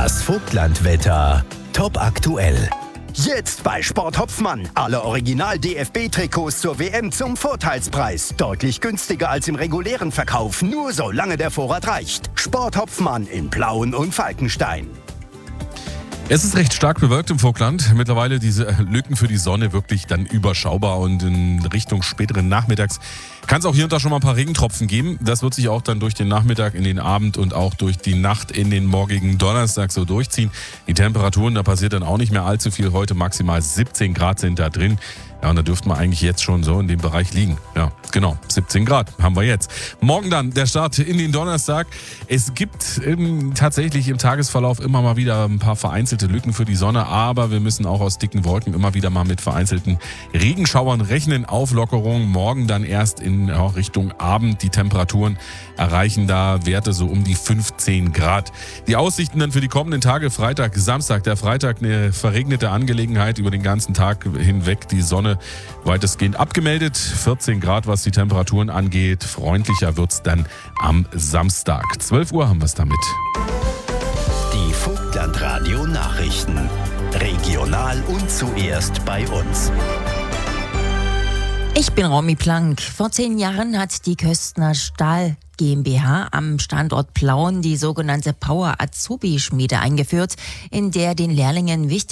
Das Vogtlandwetter top aktuell. Jetzt bei Sport Hopfmann. Alle Original-DFB-Trikots zur WM zum Vorteilspreis. Deutlich günstiger als im regulären Verkauf, nur solange der Vorrat reicht. Sport Hopfmann in Plauen und Falkenstein. Es ist recht stark bewölkt im Vogtland. Mittlerweile diese Lücken für die Sonne wirklich dann überschaubar und in Richtung späteren Nachmittags kann es auch hier und da schon mal ein paar Regentropfen geben. Das wird sich auch dann durch den Nachmittag in den Abend und auch durch die Nacht in den morgigen Donnerstag so durchziehen. Die Temperaturen, da passiert dann auch nicht mehr allzu viel. Heute maximal 17 Grad sind da drin. Ja, und da dürften wir eigentlich jetzt schon so in dem Bereich liegen. Ja, genau, 17 Grad haben wir jetzt. Morgen dann der Start in den Donnerstag. Es gibt tatsächlich im Tagesverlauf immer mal wieder ein paar vereinzelte Lücken für die Sonne, aber wir müssen auch aus dicken Wolken immer wieder mal mit vereinzelten Regenschauern rechnen. Auflockerung morgen dann erst in Richtung Abend. Die Temperaturen erreichen da Werte so um die 15 Grad. Die Aussichten dann für die kommenden Tage, Freitag, Samstag. Der Freitag eine verregnete Angelegenheit über den ganzen Tag hinweg. Die Sonne weitestgehend abgemeldet. 14 Grad, was die Temperaturen angeht. Freundlicher wird's dann am Samstag. 12 Uhr haben wir es damit. Die Vogtlandradio Nachrichten. Regional und zuerst bei uns. Ich bin Romy Plank. Vor 10 Jahren hat die Köstner Stahl GmbH am Standort Plauen die sogenannte Power Azubi Schmiede eingeführt, in der den Lehrlingen wichtig